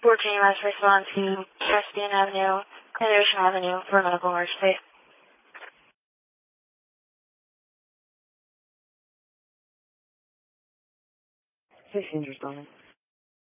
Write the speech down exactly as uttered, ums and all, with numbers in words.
fourteen must respond to Caspian Avenue and Ocean Avenue for medical emergency. Fifteen responding.